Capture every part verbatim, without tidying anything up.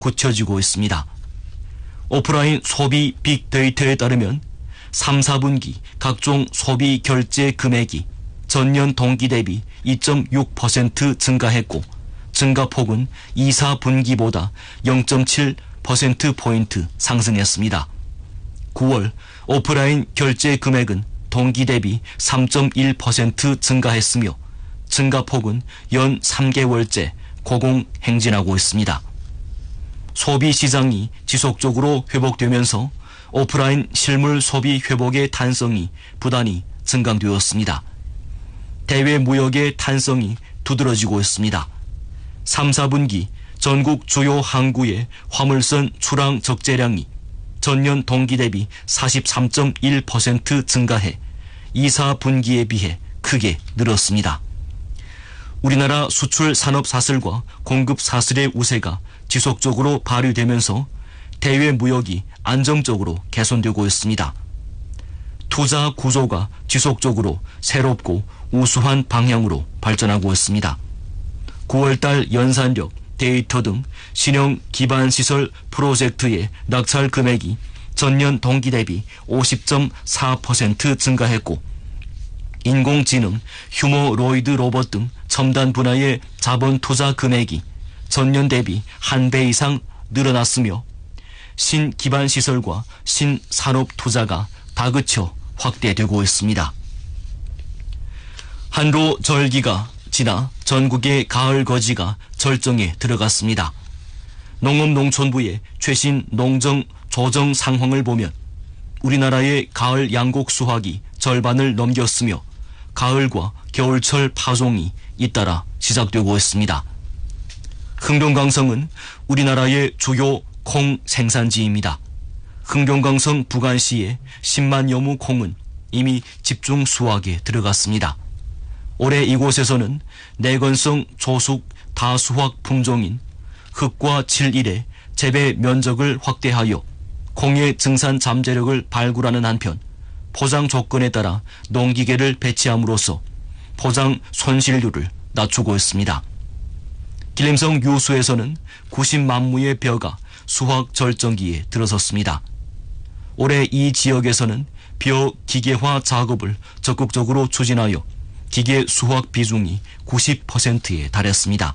굳혀지고 있습니다. 오프라인 소비 빅데이터에 따르면 삼, 사분기 각종 소비 결제 금액이 전년 동기 대비 이 점 육 퍼센트 증가했고 증가폭은 이, 사분기보다 영 점 칠 퍼센트포인트 상승했습니다. 구월 오프라인 결제 금액은 동기 대비 삼 점 일 퍼센트 증가했으며 증가폭은 연 삼 개월째 고공행진하고 있습니다. 소비 시장이 지속적으로 회복되면서 오프라인 실물 소비 회복의 탄성이 부단히 증강되었습니다. 대외 무역의 탄성이 두드러지고 있습니다. 삼, 사분기 전국 주요 항구의 화물선 출항 적재량이 전년 동기 대비 사십삼 점 일 퍼센트 증가해 이, 사분기에 비해 크게 늘었습니다. 우리나라 수출 산업 사슬과 공급 사슬의 우세가 지속적으로 발휘되면서 대외 무역이 안정적으로 개선되고 있습니다. 투자 구조가 지속적으로 새롭고 우수한 방향으로 발전하고 있습니다. 구월달 연산력, 데이터 등 신형 기반시설 프로젝트의 낙찰 금액이 전년 동기 대비 오십 점 사 퍼센트 증가했고 인공지능, 휴머로이드 로봇 등 첨단 분야의 자본 투자 금액이 전년 대비 한 배 이상 늘어났으며 신기반시설과 신산업 투자가 다그쳐 확대되고 있습니다. 한로 절기가 지나 전국의 가을 거지가 절정에 들어갔습니다. 농업농촌부의 최신 농정 조정 상황을 보면 우리나라의 가을 양곡 수확이 절반을 넘겼으며 가을과 겨울철 파종이 잇따라 시작되고 있습니다. 흥룡강성은 우리나라의 주요 콩 생산지입니다. 흥룡강성 부간시의 십만여 무 콩은 이미 집중 수확에 들어갔습니다. 올해 이곳에서는 내건성 조숙 다수확 품종인 흑과 칠일의 재배 면적을 확대하여 콩의 증산 잠재력을 발굴하는 한편 포장 조건에 따라 농기계를 배치함으로써 포장 손실률을 낮추고 있습니다. 길림성 유수에서는 구십만 무의 벼가 수확 절정기에 들어섰습니다. 올해 이 지역에서는 벼 기계화 작업을 적극적으로 추진하여 기계 수확 비중이 구십 퍼센트에 달했습니다.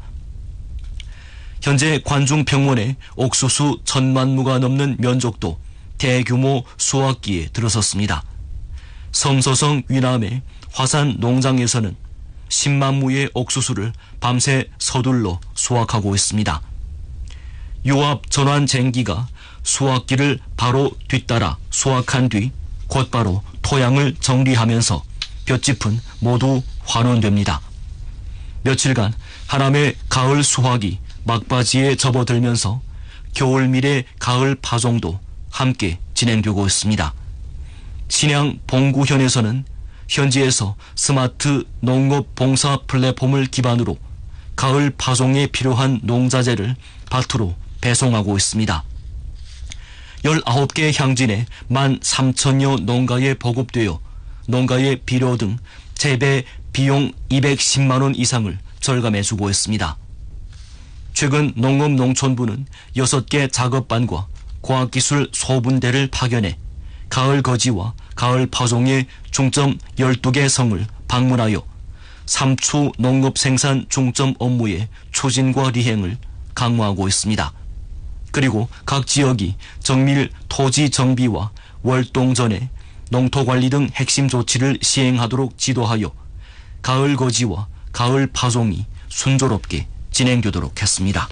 현재 관중평원의 옥수수 천만 무가 넘는 면적도 대규모 수확기에 들어섰습니다. 섬서성 위남의 화산 농장에서는 십만 무의 옥수수를 밤새 서둘러 수확하고 있습니다. 유압 전환쟁기가 수확기를 바로 뒤따라 수확한 뒤 곧바로 토양을 정리하면서 볏짚은 모두 환원됩니다. 며칠간 하남의 가을 수확이 막바지에 접어들면서 겨울밀의 가을 파종도 함께 진행되고 있습니다. 신양 봉구현에서는 현지에서 스마트 농업 봉사 플랫폼을 기반으로 가을 파종에 필요한 농자재를 밭으로 배송하고 있습니다. 열아홉 개 향진에 만 삼천여 농가에 보급되어 농가의 비료 등 재배 비용 이백십만 원 이상을 절감해주고 있습니다. 최근 농업농촌부는 여섯 개 작업반과 과학기술 소분대를 파견해 가을 거지와 가을 파종의 중점 열두 개 성을 방문하여 삼추 농업 생산 중점 업무의 추진과 리행을 강화하고 있습니다. 그리고 각 지역이 정밀 토지 정비와 월동전에 농토관리 등 핵심 조치를 시행하도록 지도하여 가을 거지와 가을 파종이 순조롭게 진행되도록 했습니다.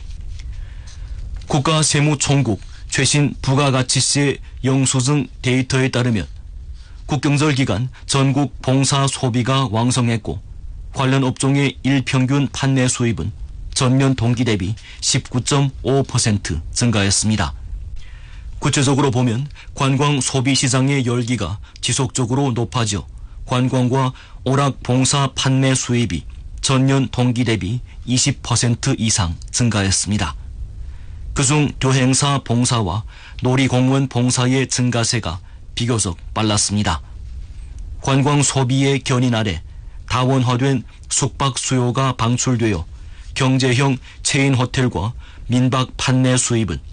국가세무총국 최신 부가가치세 영수증 데이터에 따르면 국경절 기간 전국 봉사 소비가 왕성했고 관련 업종의 일평균 판매 수입은 전년 동기 대비 십구 점 오 퍼센트 증가했습니다. 구체적으로 보면 관광 소비 시장의 열기가 지속적으로 높아져 관광과 오락 봉사 판매 수입이 전년 동기 대비 이십 퍼센트 이상 증가했습니다. 그중 교행사 봉사와 놀이공원 봉사의 증가세가 비교적 빨랐습니다. 관광 소비의 견인 아래 다원화된 숙박 수요가 방출되어 경제형 체인 호텔과 민박 판매 수입은